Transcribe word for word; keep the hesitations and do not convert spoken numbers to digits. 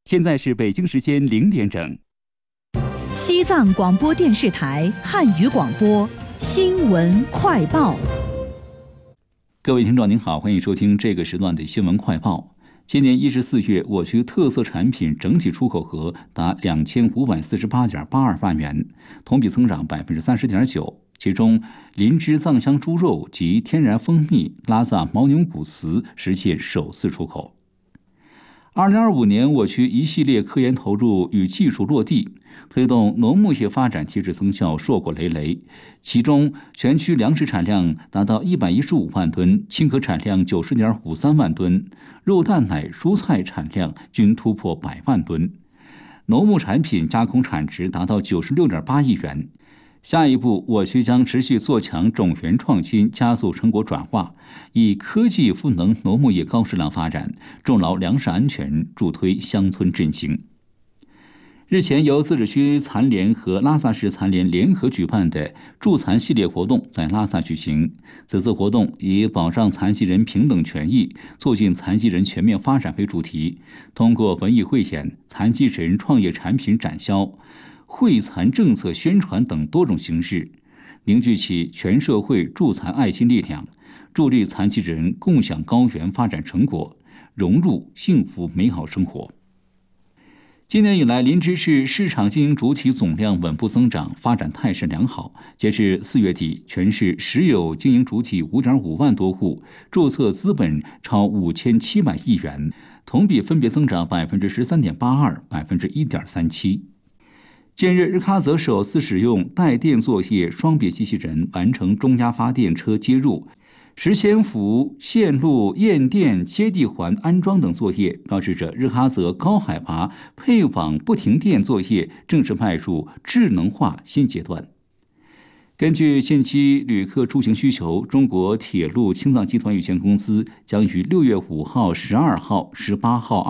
现在是北京时间零点整。 西藏广播电视台汉语广播新闻快报。 各位听众您好，欢迎收听这个时段的新闻快报。今年一至四月，我区特色产品整体出口额达两千五百四十八点八二万元，同比增长百分之三十点九。其中，林芝藏香猪肉及天然蜂蜜、拉萨牦牛骨瓷实现首次出口。二零二五年，我区一系列科研投入与技术落地，推动农牧业发展提质增效硕果累累。其中，全区粮食产量达到一百一十五万吨，青稞产量九十点五三万吨，肉蛋奶蔬菜产量均突破百万吨，农牧产品加工产值达到九十六点八亿元。下一步，我区将持续做强种源创新，加速成果转化，以科技赋能农牧业高质量发展，重牢粮食安全，助推乡村振兴。日前，由自治区残联和拉萨市残联联合举办的助残系列活动在拉萨举行。此次活动以保障残疾人平等权益、促进残疾人全面发展为主题，通过文艺汇演、残疾人创业产品展销、惠残政策宣传等多种形式，凝聚起全社会助残爱心力量，助力残疾人共享高原发展成果，融入幸福美好生活。今年以来，林芝市市场经营主体总量稳步增长，发展态势良好。截至四月底，全市实有经营主体 五点五万多户，注册资本超五千七百亿元，同比分别增长 百分之十三点八二、百分之一点三七。近日，日喀则首次使用带电作业双臂机器人完成中压发电车接入、实千伏线路验电接地环安装等作业，标志着日喀则高海拔配网不停电作业正式迈入智能化新阶段。根据近期旅客出行需求，中国铁路青藏集团有限公司将于六月五号、十二号、十八号、